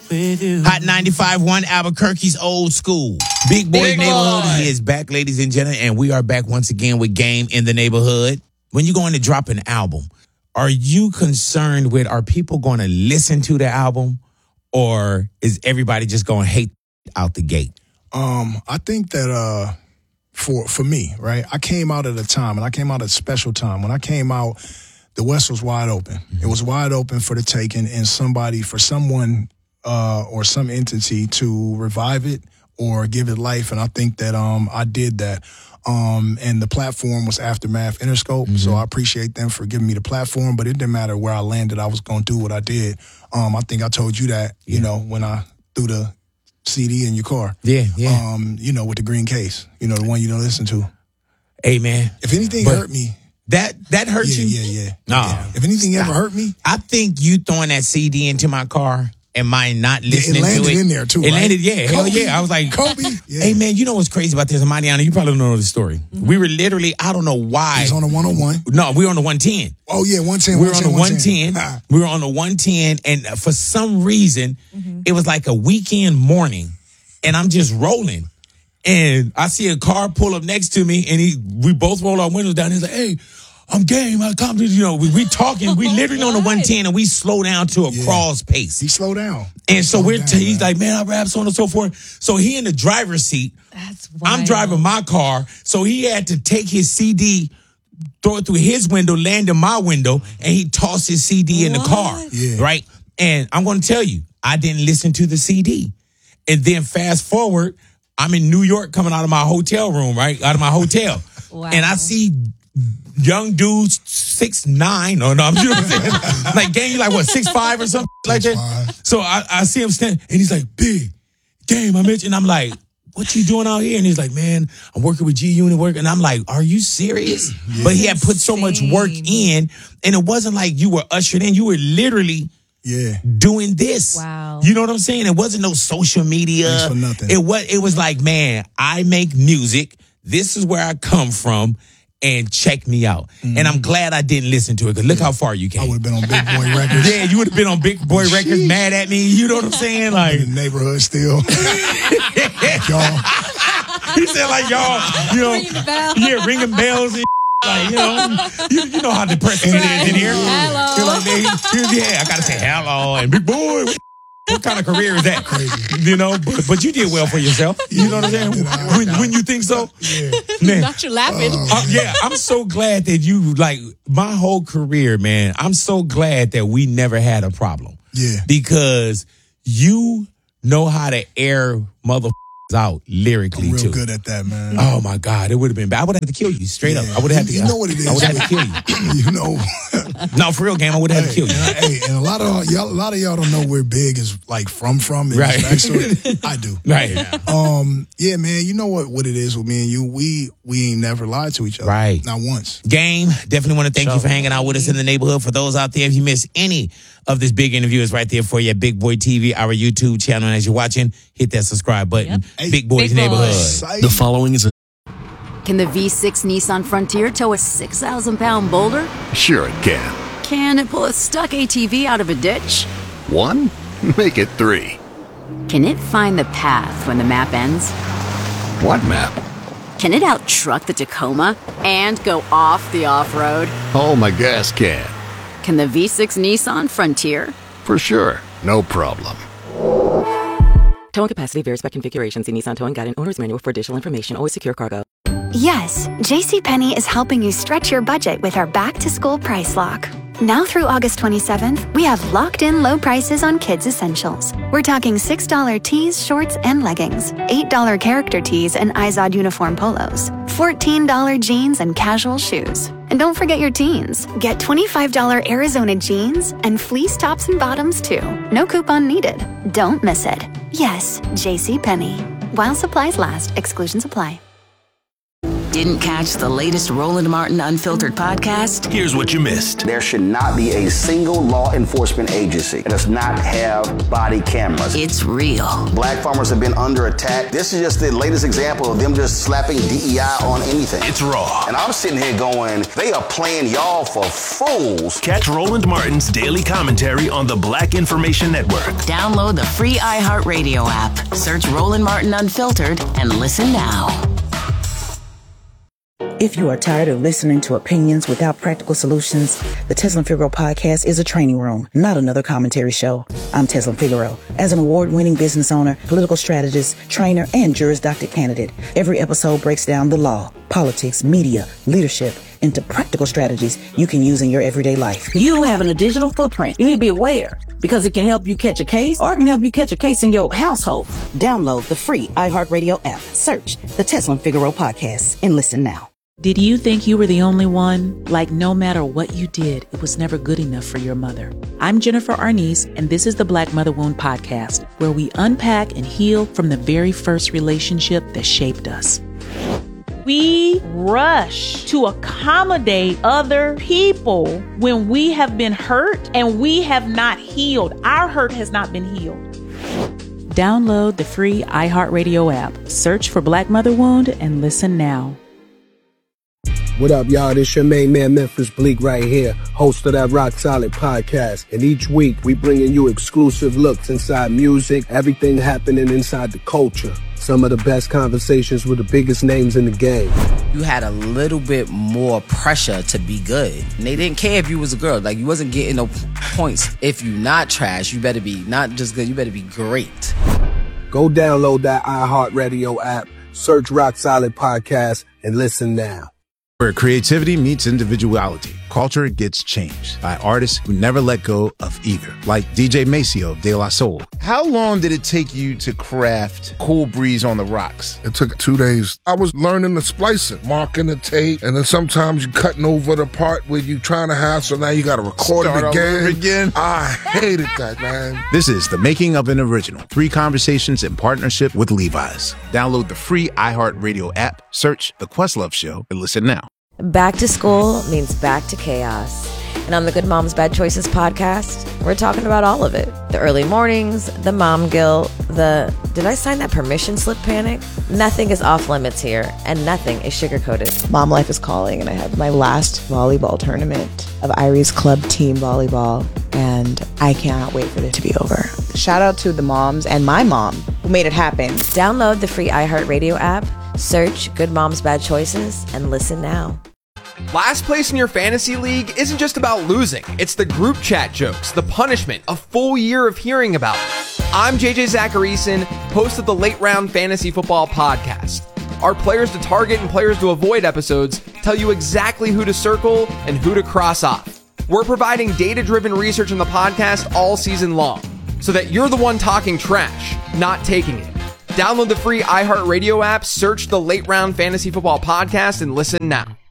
with you. Hot 95.1 Albuquerque's old school. Big Boy Neighborhood. He is back, ladies and gentlemen, and we are back once again with Game in the Neighborhood. When you're going to drop an album, are you concerned with, are people going to listen to the album, or is everybody just going to hate out the gate? I think that for me, right, I came out at a time, and I came out at a special time. When I came out, the West was wide open. Mm-hmm. It was wide open for the taking, and for someone or some entity to revive it or give it life. And I think that I did that. And the platform was Aftermath Interscope. Mm-hmm. So I appreciate them for giving me the platform, but it didn't matter where I landed. I was going to do what I did. I think I told you that, you know, when I threw the CD in your car. Yeah. You know, with the green case, you know, the one you don't listen to. Hey, man. If anything hurt me. That hurt you? Yeah. No. Yeah. If anything ever hurt me. I think you throwing that CD into my car and mine not listening to it. It landed in there, too, It right? landed, yeah. Hell yeah. I was like, Kobe. Yeah. Hey, man, you know what's crazy about this? Mariana, you probably don't know the story. Mm-hmm. We were literally, I don't know why. He's on the 101. No, we were on the 110. Oh, yeah, 110. We were on the 110. We were on the 110. And for some reason, it was like a weekend morning. And I'm just rolling. And I see a car pull up next to me. And we both roll our windows down. He's like, hey, I'm game. I come to, you know, we talking. We literally on the 110 and we slow down to a crawl's pace. He slowed down. And so he's like, man, I rap, so on and so forth. So he in the driver's seat. That's wild. I'm driving my car. So he had to take his CD, throw it through his window, land in my window, and he tossed his CD in the car. Yeah. Right? And I'm going to tell you, I didn't listen to the CD. And then fast forward, I'm in New York coming out of my hotel room, right? Out of my hotel. Wow. And I see young dudes 6'9". Or no, I'm just like, gang, you like what, 6'5" or something like that? So I see him standing, and he's like, big game, I mentioned. I'm like, what you doing out here? And he's like, man, I'm working with G-Unit work. And I'm like, are you serious? Yeah. But he had put so much work in, and it wasn't like you were ushered in. You were literally doing this. Wow. You know what I'm saying? It wasn't no social media. Thanks for nothing. It was like, man, I make music. This is where I come from. And check me out. Mm-hmm. And I'm glad I didn't listen to it, because look how far you came. I would have been on Big Boy Records. Yeah, you would have been on Big Boy Records, mad at me. You know what I'm saying? Like, in the neighborhood still. Y'all. He said like y'all, you know, ringing bells and like, you know, you know how depressing it is in here. Hello. You're like, I gotta say hello and big boy. What kind of career is that? Crazy. You know, but you did well for yourself. You know what I'm saying? When you think so? Yeah. Man, Not you laughing. Yeah, I'm so glad that you, like, my whole career, man, I'm so glad that we never had a problem. Yeah. Because you know how to air motherfuckers out lyrically, I'm real too. good at that, man. Oh, my God. It would have been bad. I would have had to kill you, straight up. I would have had to. You know what it is. I would have had to kill you. You know. No, for real, game, I would have had to kill you. And a lot of y'all don't know where Big is like from and right. his backstory. I do. Right. Yeah, man. You know what it is with me and you. We ain't never lied to each other. Right. Not once. Game, definitely want to thank you for hanging out with us in the neighborhood. For those out there, if you missed any of this big interview, it's right there for you at Big Boy TV, our YouTube channel. And as you're watching, hit that subscribe button. Yep. Big Boy's Big Boy. Neighborhood. The following is a... Can the V6 Nissan Frontier tow a 6,000-pound boulder? Sure it can. Can it pull a stuck ATV out of a ditch? 1? Make it 3. Can it find the path when the map ends? What map? Can it out-truck the Tacoma and go off the off-road? Oh, my gas can. Can the V6 Nissan Frontier? For sure. No problem. Towing capacity varies by configuration. See Nissan Towing Guide and Owner's Manual for additional information. Always secure cargo. Yes, JCPenney is helping you stretch your budget with our back-to-school price lock. Now through August 27th, we have locked-in low prices on kids' essentials. We're talking $6 tees, shorts, and leggings, $8 character tees and Izod uniform polos, $14 jeans and casual shoes. And don't forget your teens. Get $25 Arizona jeans and fleece tops and bottoms, too. No coupon needed. Don't miss it. Yes, JCPenney. While supplies last, exclusions apply. Didn't catch the latest Roland Martin Unfiltered podcast? Here's what you missed. There should not be a single law enforcement agency that does not have body cameras. It's real. Black farmers have been under attack. This is just the latest example of them just slapping DEI on anything. It's raw. And I'm sitting here going, they are playing y'all for fools. Catch Roland Martin's daily commentary on the Black Information Network. Download the free iHeartRadio app. Search Roland Martin Unfiltered and listen now. If you are tired of listening to opinions without practical solutions, the Tezlyn Figaro podcast is a training room, not another commentary show. I'm Tezlyn Figaro. As an award-winning business owner, political strategist, trainer, and Juris Doctor candidate, every episode breaks down the law, politics, media, leadership, into practical strategies you can use in your everyday life. You having a digital footprint. You need to be aware because it can help you catch a case or it can help you catch a case in your household. Download the free iHeartRadio app. Search the Tezlyn Figaro podcast and listen now. Did you think you were the only one? Like no matter what you did, it was never good enough for your mother. I'm Jennifer Arnice, and this is the Black Mother Wound Podcast, where we unpack and heal from the very first relationship that shaped us. We rush to accommodate other people when we have been hurt and we have not healed. Our hurt has not been healed. Download the free iHeartRadio app. Search for Black Mother Wound and listen now. What up, y'all? This your main man, Memphis Bleak, right here, host of that Rock Solid podcast. And each week, we bringing you exclusive looks inside music, everything happening inside the culture. Some of the best conversations with the biggest names in the game. You had a little bit more pressure to be good. And they didn't care if you was a girl. Like, you wasn't getting no points. If you not trash, you better be not just good, you better be great. Go download that iHeartRadio app, search Rock Solid Podcast, and listen now. Where creativity meets individuality, culture gets changed by artists who never let go of either, like DJ Maceo of De La Soul. How long did it take you to craft Cool Breeze on the Rocks? It took 2 days. I was learning the splicing, marking the tape, and then sometimes you cutting over the part where you trying to have, so now you got to record it again. I hated that, man. This is the making of an original. 3 conversations in partnership with Levi's. Download the free iHeartRadio app, search The Questlove Show, and listen now. Back to school means back to chaos. And on the Good Moms Bad Choices podcast, we're talking about all of it. The early mornings, the mom guilt, the did I sign that permission slip panic? Nothing is off limits here, and nothing is sugar-coated. Mom life is calling, and I have my last volleyball tournament of Irie's club team volleyball, and I cannot wait for it to be over. Shout out to the moms and my mom who made it happen. Download the free iHeartRadio app, search Good Moms Bad Choices, and listen now. Last place in your fantasy league isn't just about losing. It's the group chat jokes, the punishment, a full year of hearing about it. I'm JJ Zacharyson, host of the Late Round Fantasy Football Podcast. Our players to target and players to avoid episodes tell you exactly who to circle and who to cross off. We're providing data-driven research in the podcast all season long, so that you're the one talking trash, not taking it. Download the free iHeartRadio app, search the Late Round Fantasy Football Podcast, and listen now.